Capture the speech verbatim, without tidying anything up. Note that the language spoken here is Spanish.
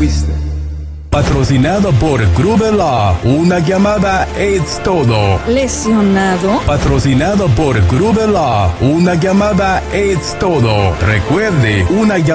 fuiste. Patrocinado por Grubelaw. Una llamada es todo. ¿Lesionado? Patrocinado por Grubelaw. Una llamada es todo. Recuerde, una llamada